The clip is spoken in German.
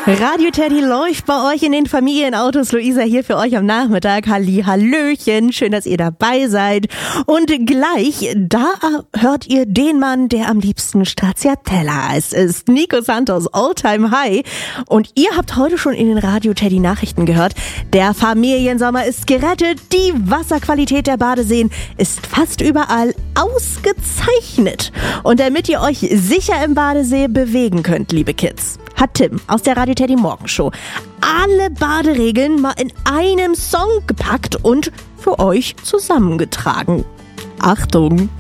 Radio Teddy läuft bei euch in den Familienautos. Luisa hier für euch am Nachmittag. Hallöchen, schön, dass ihr dabei seid. Und gleich, da hört ihr den Mann, der am liebsten Stracciatella isst. Ist Nico Santos, All-Time High. Und ihr habt heute schon in den Radio Teddy Nachrichten gehört, der Familiensommer ist gerettet. Die Wasserqualität der Badeseen ist fast überall ausgezeichnet. Und damit ihr euch sicher im Badesee bewegen könnt, liebe Kids, hat Tim aus der Radio Teddy Morgenshow alle Baderegeln mal in einem Song gepackt und für euch zusammengetragen. Achtung!